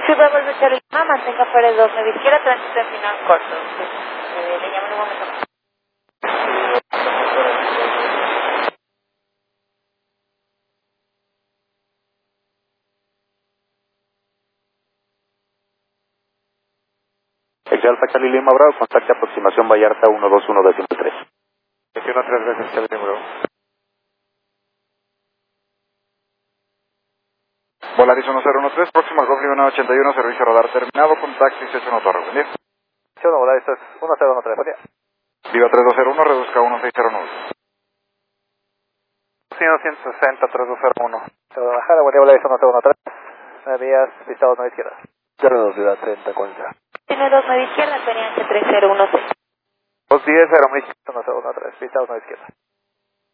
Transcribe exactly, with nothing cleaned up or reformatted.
Bravo de Charlie Lima, mantenga fuera dos nueve izquierda, tránsito en final corto. Eh, le llamo en un momento más. Ex Alfa Charlie Lima Bravo, contacte aproximación Vallarta uno dos uno decimal tres. Gestiona tres veces Charlie Lima Bravo. Volaris uno cero uno tres, próximo al Golf Lima ochenta y uno, servicio radar terminado, con taxi seis uno Torre, buen día. Sí, uno, Volaris uno cero uno tres, buen día. Viva tres dos cero uno, reduzca uno seis cero nueve. ciento sesenta, tres dos cero uno. Guadalajara, buen día, Volaris uno cero uno tres. nueve vías, pista dos nueve izquierda. cero dos, ciudad treinta, cuarenta. Tiene dos nueve izquierda, Penianche tres cero uno seis. dos diez, Aeroméxico uno cero uno tres, pista dos nueve izquierda.